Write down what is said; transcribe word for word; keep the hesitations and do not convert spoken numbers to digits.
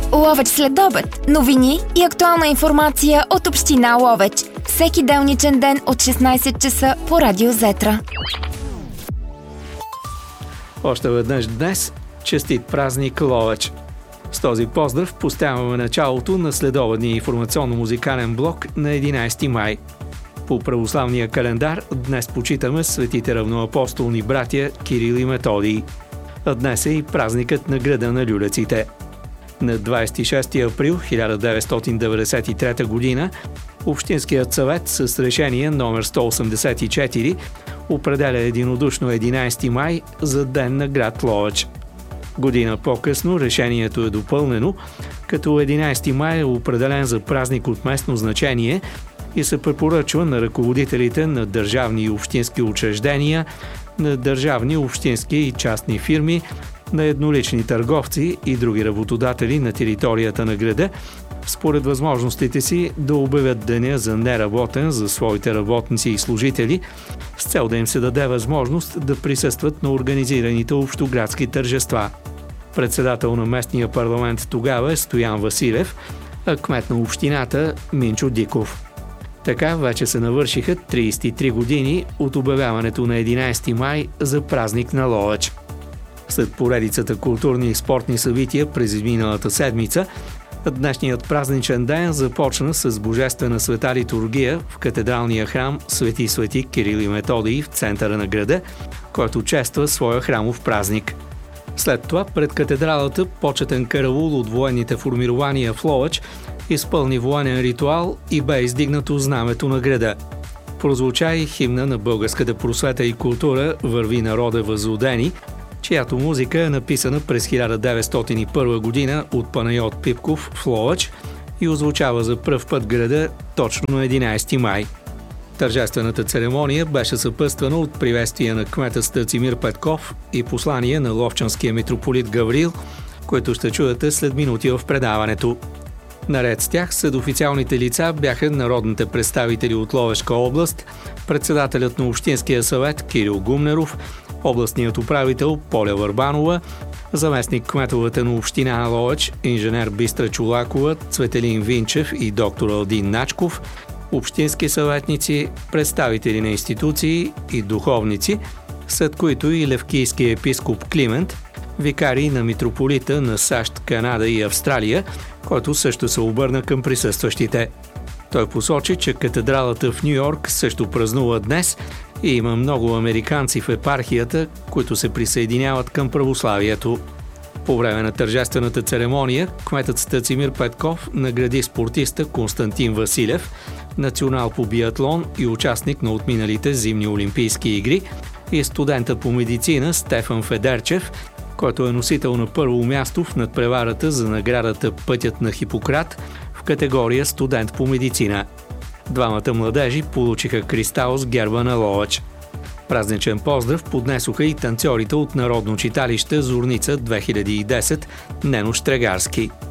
Ловеч след обед. Новини и актуална информация от община Ловеч. Всеки делничен ден от шестнайсет часа по Радио Зетра. Още веднъж днес честит празник Ловеч! С този поздрав поставяме началото на следобедния информационно-музикален блок на единайсети май. По православния календар днес почитаме светите равноапостолни братя Кирил и Методий. А днес е и празникът на града на люлеците. На двайсет и шести април хиляда деветстотин деветдесет и трета година Общинският съвет с решение номер сто осемдесет и четири определя единодушно единайсети май за ден на град Ловеч. Година по-късно решението е допълнено, като единайсети май е определен за празник от местно значение и се препоръчва на ръководителите на държавни и общински учреждения, на държавни, общински и частни фирми, на еднолични търговци и други работодатели на територията на града, според възможностите си да обявят деня за неработен за своите работници и служители, с цел да им се даде възможност да присъстват на организираните общоградски тържества. Председател на местния парламент тогава е Стоян Василев, а кмет на общината Минчо Диков. Така вече се навършиха трийсет и три години от обявяването на единайсети май за празник на Ловеч. След поредицата културни и спортни събития през изминалата седмица, днешният празничен ден започна с божествена света литургия в катедралния храм Свети Свети Кирил и Методий в центъра на града, който чества своя храмов празник. След това пред катедралата почетен караул от военните формирования в Ловеч изпълни военен ритуал и бе издигнато знамето на града. Прозвуча и химна на българската просвета и култура "Върви народе възродени", чиято музика е написана през хиляда деветстотин и първа година от Панайот Пипков в Ловеч и озвучава за пръв път града точно на единайсети май. Тържествената церемония беше съпътствана от приветствия на кмета Стацимир Петков и послание на ловчанския митрополит Гаврил, които ще чуете след минути в предаването. Наред с тях сред официалните лица бяха народните представители от Ловешка област, председателят на Общинския съвет Кирил Гумнеров, областният управител Поля Върбанова, заместник кметовете на община Ловеч, инженер Бистра Чулакова, Цветелин Винчев и доктор Алдин Начков, общински съветници, представители на институции и духовници, след които и левкийския епископ Климент, викарий на митрополита на САЩ, Канада и Австралия, който също се обърна към присъстващите. Той посочи, че катедралата в Ню-Йорк също празнува днес и има много американци в епархията, които се присъединяват към православието. По време на тържествената церемония кметът Стацимир Петков награди спортиста Константин Василев, национал по биатлон и участник на отминалите зимни олимпийски игри, и студента по медицина Стефан Федерчев, който е носител на първо място в надпреварата за наградата "Пътят на Хипократ" в категория студент по медицина. Двамата младежи получиха кристал с герба на Ловеч. Празничен поздрав поднесоха и танцорите от Народно читалище Зорница две хиляди и десет Нено Штрегарски.